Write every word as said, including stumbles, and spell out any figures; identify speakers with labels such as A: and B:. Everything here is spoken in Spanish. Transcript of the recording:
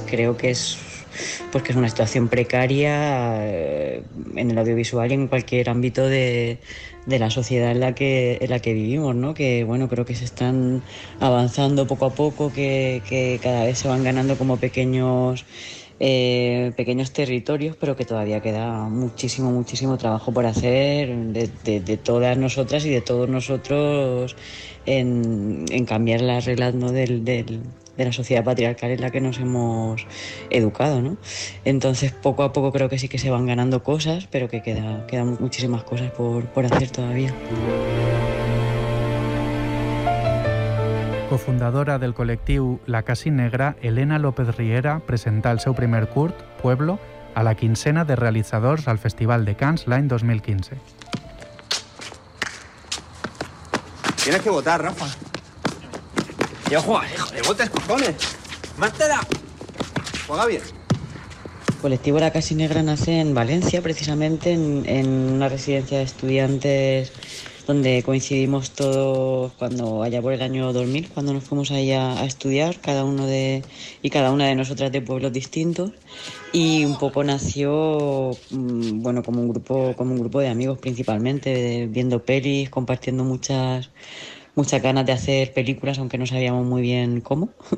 A: creo que es pues que es una situación precaria eh, en el audiovisual y en cualquier ámbito de, de la sociedad en la que en la que vivimos, ¿no? Que bueno, creo que se están avanzando poco a poco, que, que cada vez se van ganando como pequeños eh, pequeños territorios, pero que todavía queda muchísimo, muchísimo trabajo por hacer de, de, de todas nosotras y de todos nosotros en, en cambiar las reglas, ¿no? del, del, de la sociedad patriarcal en la que nos hemos educado, ¿no? Entonces, poco a poco creo que sí que se van ganando cosas, pero que queda, quedan muchísimas cosas por, por hacer todavía.
B: Cofundadora del col·lectiu La Casi Negra, Elena López Riera presenta el seu primer curt, Pueblo, a la quincena de realitzadors al Festival de Cannes l'any dos mil quinze.
C: Tienes que votar, Rafa. Yo juega, hijo de botes, cojones. ¡Mátela! Juega bien.
A: El colectivo La Casi Negra nace en Valencia, precisamente en, en una residencia de estudiantes donde coincidimos todos cuando allá por el año dos mil, cuando nos fuimos ahí a, a estudiar, cada uno de y cada una de nosotras de pueblos distintos, y un poco nació bueno como un grupo como un grupo de amigos principalmente, de, viendo pelis, compartiendo muchas muchas ganas de hacer películas, aunque no sabíamos muy bien cómo.